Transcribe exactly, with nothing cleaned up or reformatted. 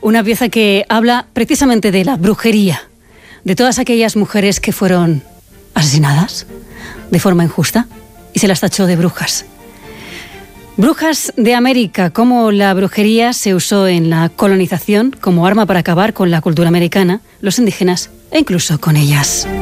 Una pieza que habla precisamente de la brujería, de todas aquellas mujeres que fueron asesinadas de forma injusta y se las tachó de brujas. Brujas de América, cómo la brujería se usó en la colonización como arma para acabar con la cultura americana, los indígenas e incluso con ellas.